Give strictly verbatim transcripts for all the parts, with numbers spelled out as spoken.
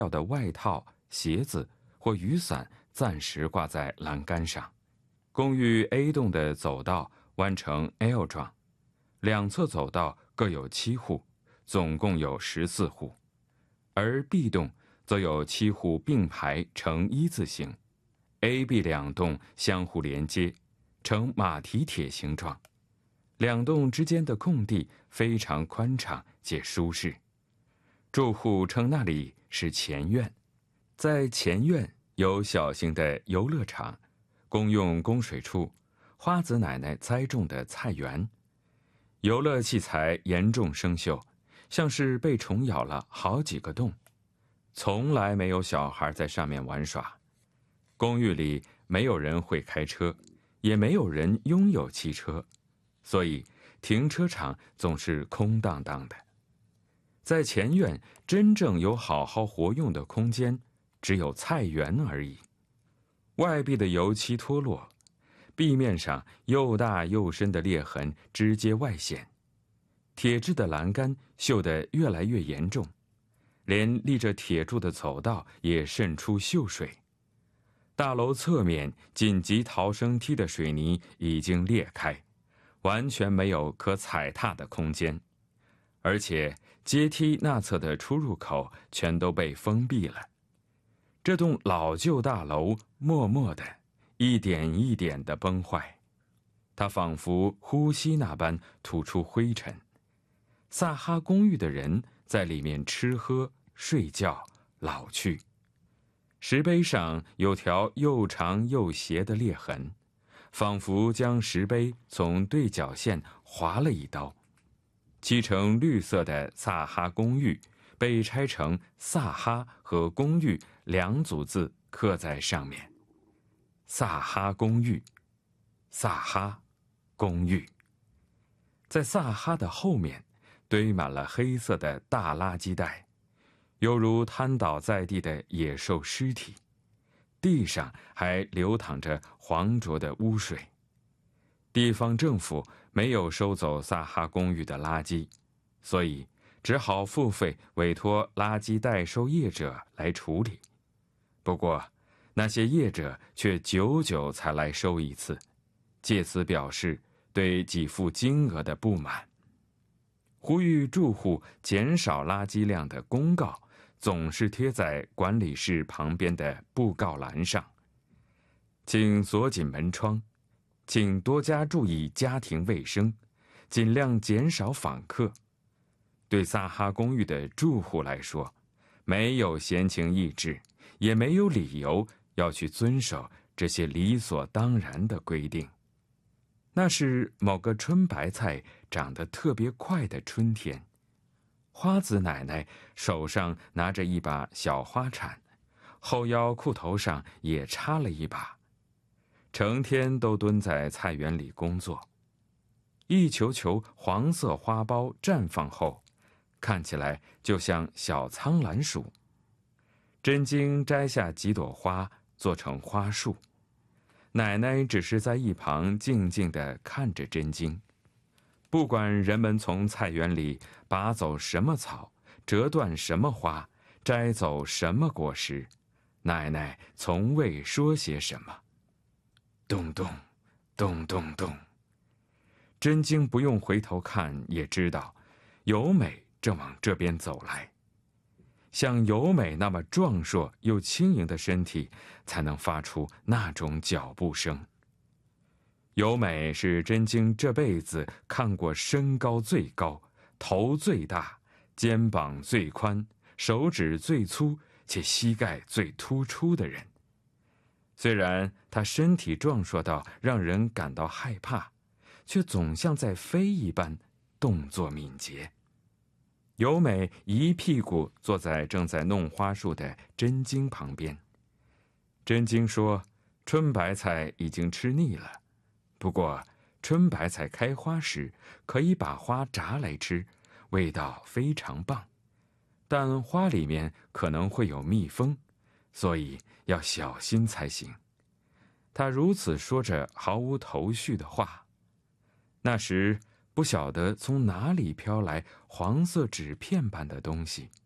要的外套、鞋子或雨伞暂时挂在栏杆上。公寓 A 栋的走道弯成 L 状，两侧走道各有七户，总共有十四户，而 B 栋则有七户并排呈一字形 ，A、B 两栋相互连接，呈马蹄铁形状。两栋之间的空地非常宽敞且舒适，住户称那里是前院。在前院有小型的游乐场、公用供水处、花子奶奶栽种的菜园。游乐器材严重生锈，像是被虫咬了好几个洞，从来没有小孩在上面玩耍。公寓里没有人会开车，也没有人拥有汽车，所以停车场总是空荡荡的。在前院真正有好好活用的空间，只有菜园而已。外壁的油漆脱落，壁面上又大又深的裂痕直接外显，铁质的栏杆锈得越来越严重，连立着铁柱的走道也渗出锈水。大楼侧面紧急逃生梯的水泥已经裂开，完全没有可踩踏的空间，而且阶梯那侧的出入口全都被封闭了。这栋老旧大楼默默地一点一点地崩坏，它仿佛呼吸那般吐出灰尘。萨哈公寓的人在里面吃喝、睡觉、老去。石碑上有条又长又斜的裂痕，仿佛将石碑从对角线划了一刀。漆成绿色的萨哈公寓被拆成萨哈和公寓两组字刻在上面。萨哈公寓，萨哈公寓。在萨哈的后面堆满了黑色的大垃圾袋，犹如瘫倒在地的野兽尸体，地上还流淌着黄浊的污水。地方政府没有收走萨哈公寓的垃圾，所以只好付费委托垃圾代收业者来处理。不过那些业者却久久才来收一次，借此表示对给付金额的不满。呼吁住户减少垃圾量的公告总是贴在管理室旁边的布告栏上，请锁紧门窗，请多加注意家庭卫生，尽量减少访客。对萨哈公寓的住户来说，没有闲情逸致，也没有理由要去遵守这些理所当然的规定。那是某个春白菜长得特别快的春天，花子奶奶手上拿着一把小花铲，后腰裤头上也插了一把，成天都蹲在菜园里工作。一球球黄色花苞绽放后，看起来就像小苍兰薯。真经摘下几朵花做成花束，奶奶只是在一旁静静地看着真经。不管人们从菜园里拔走什么草，折断什么花，摘走什么果实，奶奶从未说些什么。咚咚咚咚咚，真经不用回头看也知道由美正往这边走来。像由美那么壮硕又轻盈的身体才能发出那种脚步声。由美是真经这辈子看过身高最高、头最大、肩膀最宽、手指最粗且膝盖最突出的人。虽然她身体壮硕到让人感到害怕，却总像在飞一般，动作敏捷。由美一屁股坐在正在弄花束的真经旁边。真经说，春白菜已经吃腻了，不过春白菜开花时可以把花炸来吃，味道非常棒，但花里面可能会有蜜蜂，所以要小心才行。他如此说着毫无头绪的话。那时不晓得从哪里飘来黄色纸片般的东西，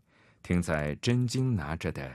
停在真金拿着的